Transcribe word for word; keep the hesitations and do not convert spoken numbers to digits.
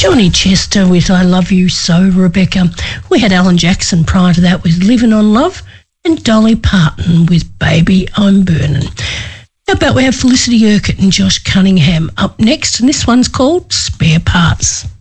Johnny Chester with I Love You So, Rebecca. We had Alan Jackson prior to that with Living on Love, and Dolly Parton with Baby I'm Burning. How about we have Felicity Urquhart and Josh Cunningham up next, and this one's called Spare Parts.